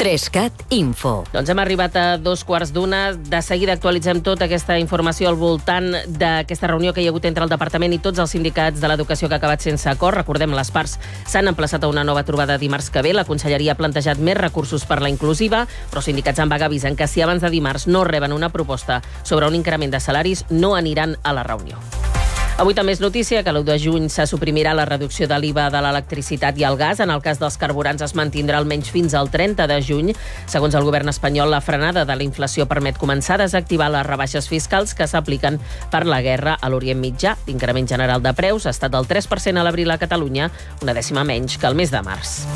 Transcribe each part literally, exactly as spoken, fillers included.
Trescat Info. Doncs hem arribat a dos quarts d'una. De seguida actualitzem tota aquesta informació al voltant d'aquesta reunió que hi ha hagut entre el Departament i tots els sindicats de l'educació que ha acabat sense acord. Recordem, les parts s'han emplaçat a una nova trobada dimarts que ve. La Conselleria ha plantejat més recursos per la inclusiva, però sindicats en vaga avisen que si abans de dimarts no reben una proposta sobre un increment de salaris, no aniran a la reunió. Avui també és notícia que l'u de juny se suprimirà la reducció de l'I V A de l'electricitat i el gas. En el cas dels carburants es mantindrà almenys fins al trenta de juny. Segons el govern espanyol, la frenada de la inflació permet començar a desactivar les rebaixes fiscals que s'apliquen per la guerra a l'Orient Mitjà. L'increment general de preus ha estat del tres per cent a l'abril a Catalunya, una dècima menys que el mes de març.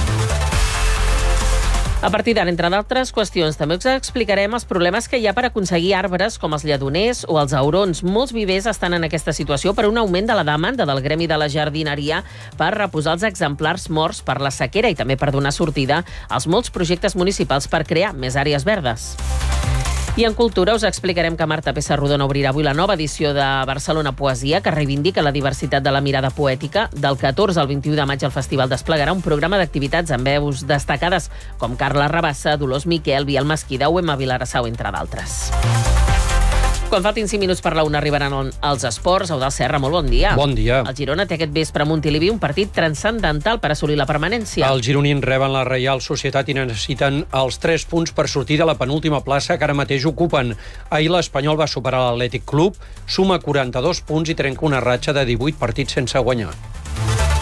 A partir d'ara, entre d'altres qüestions, també us explicarem els problemes que hi ha per aconseguir arbres com els lledoners o els aurons. Molts vivers estan en aquesta situació per un augment de la demanda del gremi de la jardineria per reposar els exemplars morts per la sequera i també per donar sortida als molts projectes municipals per crear més àrees verdes. I en cultura us explicarem que Marta Pessarrodona obrirà avui la nova edició de Barcelona Poesia, que reivindica la diversitat de la mirada poètica. Del catorze al vint-i-u de maig el festival desplegarà un programa d'activitats amb veus destacades com Carla Rabassa, Dolors Miquel, Biel Mesquida o Emma Vilarassau, entre d'altres. Quan faltin cinc minuts per la una arribaran els esports. Eudald Serra, molt bon dia. Bon dia. El Girona té aquest vespre a Montilivi un partit transcendental per assolir la permanència. Els gironins reben la Reial Societat i necessiten els tres punts per sortir de la penúltima plaça que ara mateix ocupen. Ahir l'Espanyol va superar l'Atlètic Club, suma quaranta-dos punts i trenca una ratxa de divuit partits sense guanyar.